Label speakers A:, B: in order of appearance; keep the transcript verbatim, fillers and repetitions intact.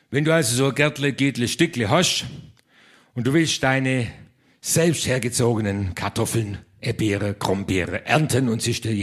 A: Wenn du also so ein Gärtle, Gärtle, Stückle hast und du willst deine selbst hergezogenen Kartoffeln, Erdbeere, Krummbeere ernten und sie